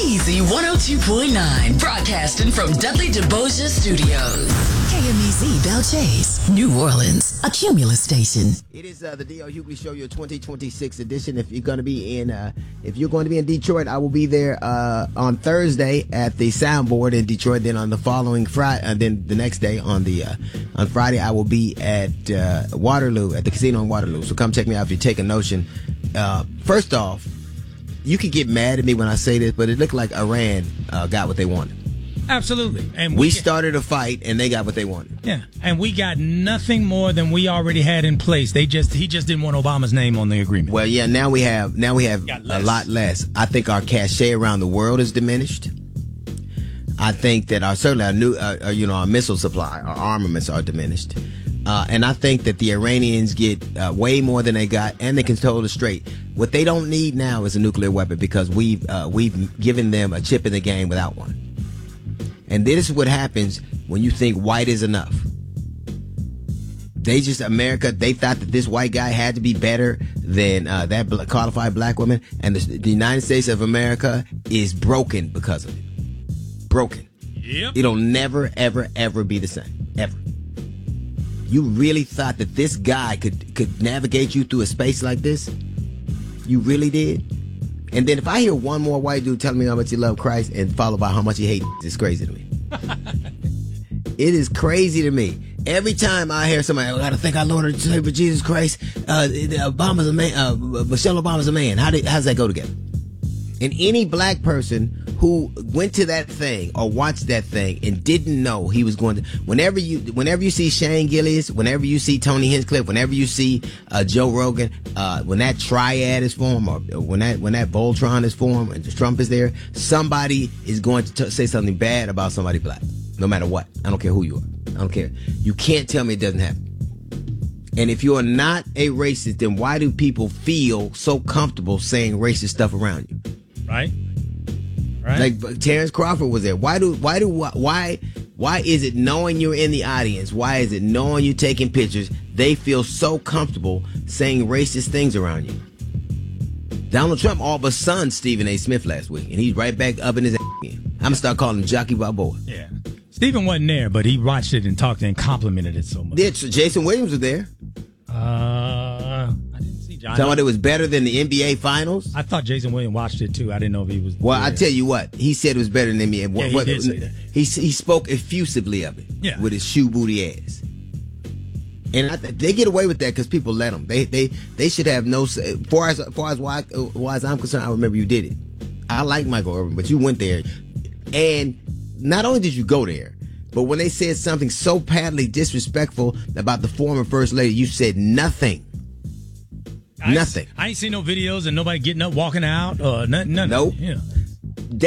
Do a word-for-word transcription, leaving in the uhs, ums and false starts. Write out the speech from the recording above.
Easy one oh two point nine, broadcasting from Dudley DeBoja Studios. K M E Z Belle Chase, New Orleans, a Cumulus station. It is uh, the D L Hughley Show, your twenty twenty-six edition. If you're going to be in, uh, if you're going to be in Detroit, I will be there uh, on Thursday at the Soundboard in Detroit. Then on the following Friday, and uh, then the next day on the uh, on Friday, I will be at uh, Waterloo at the casino in Waterloo. So come check me out if you take a notion. Uh, first off, you could get mad at me when I say this, but it looked like Iran uh, got what they wanted. Absolutely. And we, we started a fight, and they got what they wanted. Yeah, and we got nothing more than we already had in place. They just he just didn't want Obama's name on the agreement. Well, yeah, now we have now we have a lot less. I think our cachet around the world is diminished. I think that our certainly our new uh, you know our missile supply, our armaments are diminished. Uh, and I think that the Iranians get uh, way more than they got, and they can hold it straight. What they don't need now is a nuclear weapon because we've uh, we've given them a chip in the game without one. And this is what happens when you think white is enough. They just, America, they thought that this white guy had to be better than uh, that qualified black woman. And the, the United States of America is broken because of it. Broken. Yep. It'll never, ever, ever be the same. Ever. You really thought that this guy could, could navigate you through a space like this? You really did? And then if I hear one more white dude telling me how much he loves Christ and followed by how much he hates, it's crazy to me. It is crazy to me. Every time I hear somebody, I gotta thank our Lord and Savior Jesus Christ. Uh, Obama's a man. Uh, Michelle Obama's a man. How did how does that go together? And any black person who went to that thing or watched that thing and didn't know he was going to, whenever you, whenever you see Shane Gillis, whenever you see Tony Hinchcliffe, whenever you see uh, Joe Rogan, uh, when that triad is formed, or when that when that Voltron is formed and Trump is there, somebody is going to t- say something bad about somebody black, no matter what. I don't care who you are. I don't care. You can't tell me it doesn't happen. And if you're not a racist, then why do people feel so comfortable saying racist stuff around you? Right. Right. Like Terrence Crawford was there. Why do why do why why is it knowing you're in the audience? Why is it knowing you're taking pictures? They feel so comfortable saying racist things around you. Donald Trump all but sunned Stephen A. Smith last week, and he's right back up in his ass again. I'm gonna start calling him Jockey Balboa. Yeah. Stephen wasn't there, but he watched it and talked and complimented it so much. Yeah, Jason Williams was there. Uh, I didn't see John. Talking about it was better than the N B A Finals. I thought Jason Williams watched it too. I didn't know if he was. Well, there. I tell you what, he said it was better than the N B A. Yeah, he what, did say that. He he spoke effusively of it. Yeah. With his shoe booty ass. And I, they get away with that because people let them. They they they should have no. As far as far as why, why as I'm concerned, I remember you did it. I like Michael Irvin, but you went there, and not only did you go there, but when they said something so patently disrespectful about the former first lady, you said nothing. I Nothing. I ain't seen no videos and nobody getting up, walking out, or nothing. nothing. Nope. Yeah.